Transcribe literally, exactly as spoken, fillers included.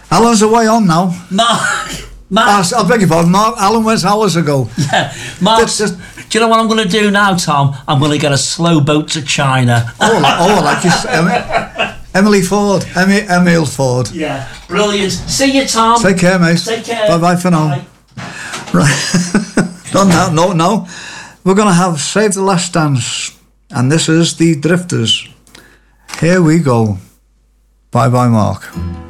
Alan's away on now. Mark, Mark. I, I beg your pardon, Mark. Alan went hours ago. Yeah, Mark. That's just- Do you know what I'm going to do now, Tom? I'm going to get a slow boat to China. Oh, like, oh, like you, Em- Emily Ford, Emmy, Emil Ford. Yeah, brilliant. See you, Tom. Take care, mate. Take care. Bye bye for now. Bye. Right. Not now, no, no. We're going to have Save the Last Dance, and this is the Drifters. Here we go. Bye bye, Mark.